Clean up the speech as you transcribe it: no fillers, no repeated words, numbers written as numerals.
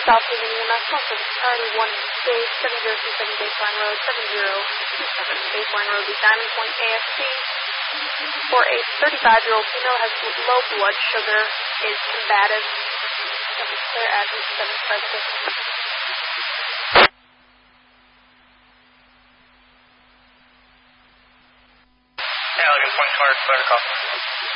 South Haven EMS, also priority 1 stage, 7027 Baseline Road, 7027 Baseline Road, the Diamond Point ASC. For a 35-year-old female has low blood sugar, is combative. Their address 756. Allegan Point Car, protocol.